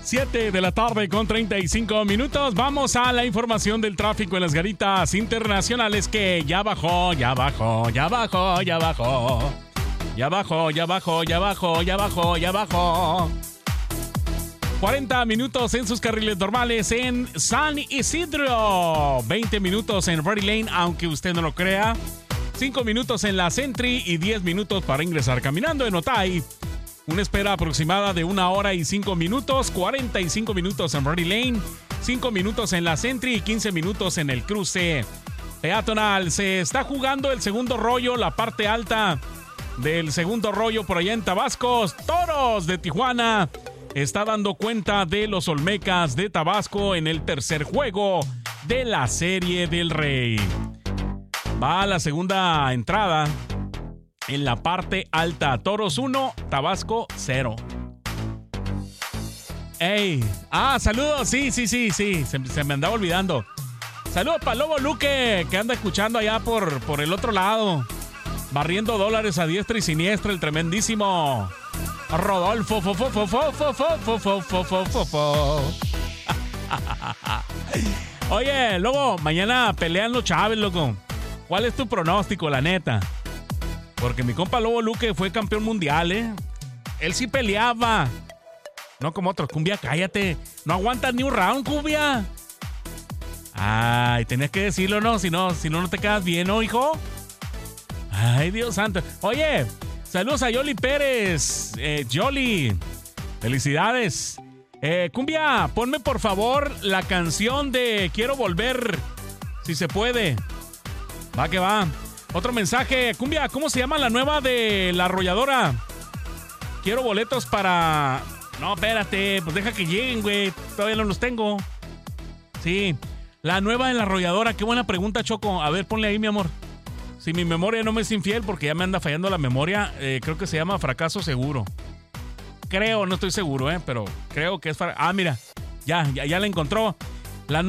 7 de la tarde con 35 minutos. Vamos a la información del tráfico en las garitas internacionales que ya bajó. 40 minutos en sus carriles normales en San Isidro. 20 minutos en Ready Lane, aunque usted no lo crea. 5 minutos en la Sentry y 10 minutos para ingresar caminando en Otay. Una espera aproximada de 1 hora y 5 minutos, 45 minutos en Ready Lane, 5 minutos en la Sentry y 15 minutos en el cruce peatonal. Se está jugando el segundo rollo, la parte alta del segundo rollo por allá en Tabasco. Toros de Tijuana está dando cuenta de los Olmecas de Tabasco en el tercer juego de la Serie del Rey. Va a la segunda entrada. En la parte alta, Toros 1, Tabasco 0. ¡Ey! ¡Ah, saludos! Sí. Se me andaba olvidando. Saludos para Lobo Luque, que anda escuchando allá por el otro lado. Barriendo dólares a diestra y siniestra, el tremendísimo Rodolfo. Oye, Lobo, mañana pelean los Chávez, loco. ¿Cuál es tu pronóstico, la neta? Porque mi compa Lobo Luque fue campeón mundial, ¿eh? Él sí peleaba. No como otros. Cumbia, cállate. No aguantas ni un round, Cumbia. Ay, tenías que decirlo, ¿no? Si no te quedas bien, ¿no, hijo? Ay, Dios santo. Oye, saludos a Yoli Pérez. Yoli, felicidades. Cumbia, ponme por favor la canción de Quiero Volver, si se puede. Va que va. Otro mensaje. Cumbia, ¿cómo se llama la nueva de La Arrolladora? Quiero boletos para... No, espérate, pues deja que lleguen, güey. Todavía no los tengo. Sí, la nueva de La Arrolladora. Qué buena pregunta, Choco. A ver, ponle ahí, mi amor. Si mi memoria no me es infiel, porque ya me anda fallando la memoria, creo que se llama Fracaso Seguro. Creo, no estoy seguro, pero creo que es... mira, ya la encontró.